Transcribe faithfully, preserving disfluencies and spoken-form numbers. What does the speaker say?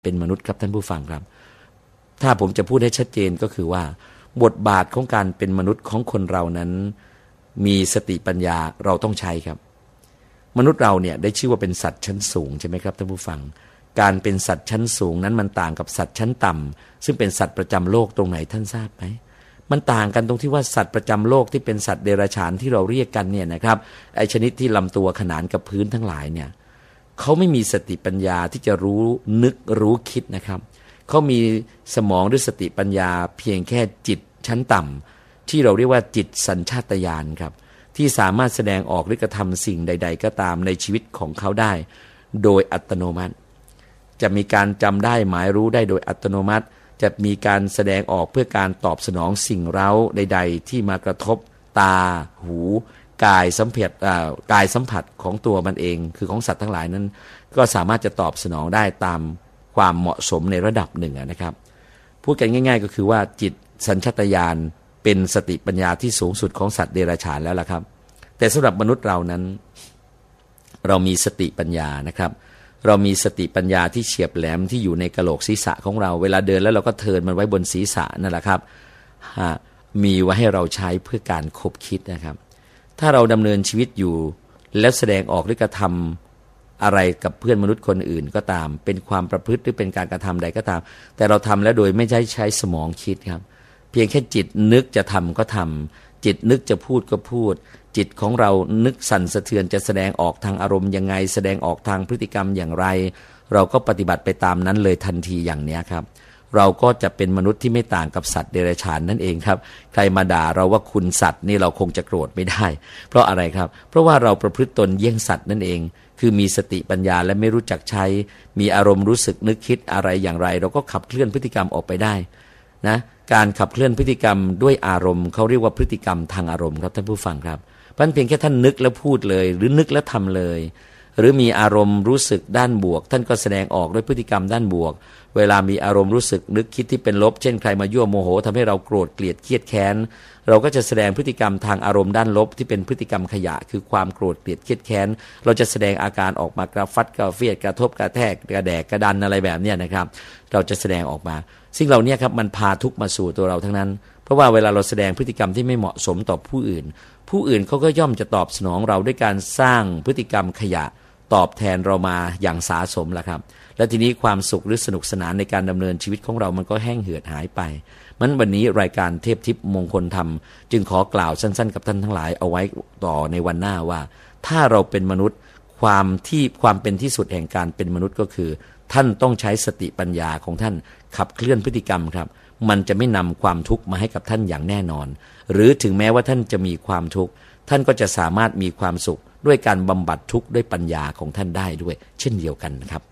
เป็นมนุษย์ครับท่านผู้ฟังครับถ้าผมจะพูดให้ชัดเจนก็คือว่าบทบาทของการเป็นมนุษย์ของคนเรานั้นมีสติปัญญาเราต้องใช้ครับมนุษย์เราเนี่ยได้ชื่อว่าเป็นสัตว์ชั้นสูงใช่ไหมครับท่านผู้ฟังการเป็นสัตว์ชั้นสูงนั้นมันต่างกับสัตว์ชั้นต่ำซึ่งเป็นสัตว์ประจำโลกตรงไหนท่านทราบไหมมันต่างกันตรงที่ว่าสัตว์ประจำโลกที่เป็นสัตว์เดรัจฉานที่เราเรียกกันเนี่ยนะครับไอชนิดที่ลำตัวขนานกับพื้นทั้งหลายเนี่ยเขาไม่มีสติปัญญาที่จะรู้นึกรู้คิดนะครับเขามีสมองด้วยสติปัญญาเพียงแค่จิตชั้นต่ำที่เราเรียกว่าจิตสัญชาตญาณครับที่สามารถแสดงออกหรือกระทำสิ่งใดๆก็ตามในชีวิตของเขาได้โดยอัตโนมัติจะมีการจำได้หมายรู้ได้โดยอัตโนมัติจะมีการแสดงออกเพื่อการตอบสนองสิ่งเร้าใดๆที่มากระทบตาหูกายสัมผัสอ่ากายสัมผัสของตัวมันเองคือของสัตว์ทั้งหลายนั้นก็สามารถจะตอบสนองได้ตามความเหมาะสมในระดับหนึ่งนะครับพูดกันง่ายๆก็คือว่าจิตสัญชาตญาณเป็นสติปัญญาที่สูงสุดของสัตว์เดรัจฉานแล้วล่ะครับแต่สำหรับมนุษย์เรานั้นเรามีสติปัญญานะครับเรามีสติปัญญาที่เฉียบแหลมที่อยู่ในกะโหลกศีรษะของเราเวลาเดินแล้วเราก็เทินมันไว้บนศีรษะนั่นแหละครับมีไว้ให้เราใช้เพื่อการคบคิดนะครับถ้าเราดำเนินชีวิตอยู่แล้วแสดงออกหรือกระทำอะไรกับเพื่อนมนุษย์คนอื่นก็ตามเป็นความประพฤติหรือเป็นการกระทำใดก็ตามแต่เราทำแล้วโดยไม่ใช้ใช้สมองคิดครับเพียงแค่จิตนึกจะทำก็ทำจิตนึกจะพูดก็พูดจิตของเรานึกสั่นสะเทือนจะแสดงออกทางอารมณ์ยังไงแสดงออกทางพฤติกรรมอย่างไรเราก็ปฏิบัติไปตามนั้นเลยทันทีอย่างนี้ครับเราก็จะเป็นมนุษย์ที่ไม่ต่างกับสัตว์เดรัจฉานนั่นเองครับใครมาด่าเราว่าคุณสัตว์นี่เราคงจะโกรธไม่ได้เพราะอะไรครับเพราะว่าเราประพฤติตนเยี่ยงสัตว์นั่นเองคือมีสติปัญญาและไม่รู้จักใช้มีอารมณ์รู้สึกนึกคิดอะไรอย่างไรเราก็ขับเคลื่อนพฤติกรรมออกไปได้นะการขับเคลื่อนพฤติกรรมด้วยอารมณ์เขาเรียกว่าพฤติกรรมทางอารมณ์ครับท่านผู้ฟังครับเพราะฉะนั้นเพียงแค่ท่านนึกแล้วพูดเลยหรือนึกแล้วทำเลยหรือมีอารมณ์รู้สึกด้านบวกท่านก็แสดงออกด้วยพฤติกรรมด้านบวกเวลามีอารมณ์รู้สึกนึกคิดที่เป็นลบเช่นใครมายั่วโมโหทำให้เราโกรธเกลียดเครียดแค้นเราก็จะแสดงพฤติกรรมทางอารมณ์ด้านลบที่เป็นพฤติกรรมขยะคือความโกรธเกลียดเครียดแค้นเราจะแสดงอาการออกมากระฟัดกระเฟียดกระทบกระแทกกระแดกกระดันอะไรแบบนี้นะครับเราจะแสดงออกมาสิ่งเหล่านี้ครับมันพาทุกข์มาสู่ตัวเราทั้งนั้นเพราะว่าเวลาเราแสดงพฤติกรรมที่ไม่เหมาะสมต่อผู้อื่นผู้อื่นเขาก็ย่อมจะตอบสนองเราด้วยการสร้างพฤติกรรมขยะตอบแทนเรามาอย่างสาสมล่ะครับและทีนี้ความสุขหรือสนุกสนานในการดำเนินชีวิตของเรามันก็แห้งเหือดหายไปมันวันนี้รายการเทพทิพย์มงคลธรรมจึงขอกล่าวสั้นๆกับท่านทั้งหลายเอาไว้ต่อในวันหน้าว่าถ้าเราเป็นมนุษย์ความที่ความเป็นที่สุดแห่งการเป็นมนุษย์ก็คือท่านต้องใช้สติปัญญาของท่านขับเคลื่อนพฤติกรรมครับมันจะไม่นำความทุกข์มาให้กับท่านอย่างแน่นอนหรือถึงแม้ว่าท่านจะมีความทุกข์ท่านก็จะสามารถมีความสุขด้วยการบำบัดทุกข์ด้วยปัญญาของท่านได้ด้วยเช่นเดียวกันนะครับ